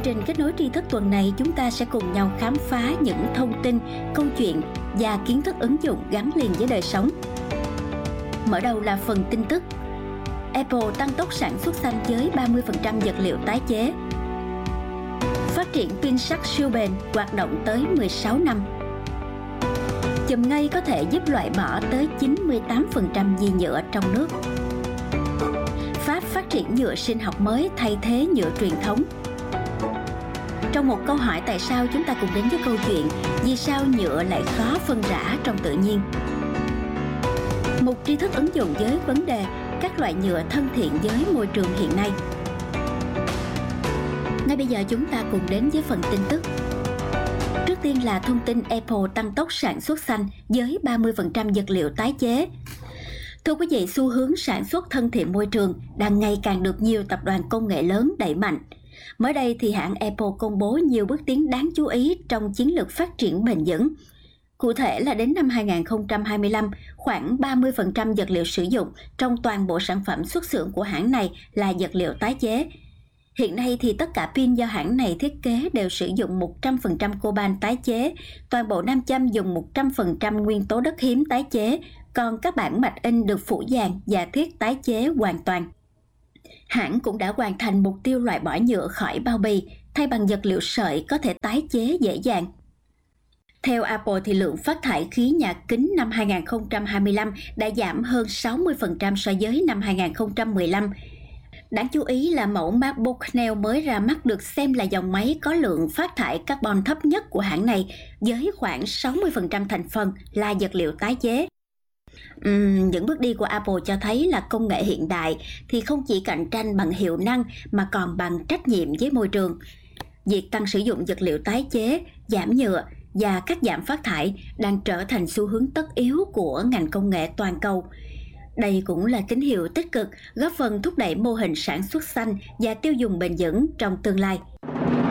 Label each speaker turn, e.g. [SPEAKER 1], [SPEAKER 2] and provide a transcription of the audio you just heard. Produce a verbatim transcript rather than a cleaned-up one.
[SPEAKER 1] trình kết nối tri thức tuần này, chúng ta sẽ cùng nhau khám phá những thông tin, câu chuyện và kiến thức ứng dụng gắn liền với đời sống. Mở đầu là phần tin tức. Apple tăng tốc sản xuất xanh với ba mươi phần trăm vật liệu tái chế. Phát triển pin sắt siêu bền hoạt động tới mười sáu năm. Chùm ngây có thể giúp loại bỏ tới chín mươi tám phần trăm vi nhựa trong nước. Pháp phát triển nhựa sinh học mới thay thế nhựa truyền thống. Trong một câu hỏi tại sao, chúng ta cùng đến với câu chuyện vì sao nhựa lại khó phân rã trong tự nhiên. Một tri thức ứng dụng với vấn đề các loại nhựa thân thiện với môi trường hiện nay. Ngay bây giờ chúng ta cùng đến với phần tin tức. Trước tiên là thông tin Apple tăng tốc sản xuất xanh với ba mươi phần trăm vật liệu tái chế. Thưa quý vị, xu hướng sản xuất thân thiện môi trường đang ngày càng được nhiều tập đoàn công nghệ lớn đẩy mạnh. Mới đây thì hãng Apple công bố nhiều bước tiến đáng chú ý trong chiến lược phát triển bền vững. Cụ thể là đến năm hai không hai lăm, khoảng ba mươi phần trăm vật liệu sử dụng trong toàn bộ sản phẩm xuất xưởng của hãng này là vật liệu tái chế. Hiện nay thì tất cả pin do hãng này thiết kế đều sử dụng một trăm phần trăm coban tái chế, toàn bộ nam châm dùng một trăm phần trăm nguyên tố đất hiếm tái chế, còn các bản mạch in được phủ dàn và thiết tái chế hoàn toàn. Hãng cũng đã hoàn thành mục tiêu loại bỏ nhựa khỏi bao bì, thay bằng vật liệu sợi có thể tái chế dễ dàng. Theo Apple thì lượng phát thải khí nhà kính năm hai không hai lăm đã giảm hơn sáu mươi phần trăm so với năm hai không một lăm. Đáng chú ý là mẫu MacBook Neo mới ra mắt được xem là dòng máy có lượng phát thải carbon thấp nhất của hãng này, với khoảng sáu mươi phần trăm thành phần là vật liệu tái chế. Uhm, những bước đi của Apple cho thấy là công nghệ hiện đại thì không chỉ cạnh tranh bằng hiệu năng mà còn bằng trách nhiệm với môi trường. Việc tăng sử dụng vật liệu tái chế, giảm nhựa và cắt giảm phát thải đang trở thành xu hướng tất yếu của ngành công nghệ toàn cầu. Đây cũng là tín hiệu tích cực góp phần thúc đẩy mô hình sản xuất xanh và tiêu dùng bền vững trong tương lai.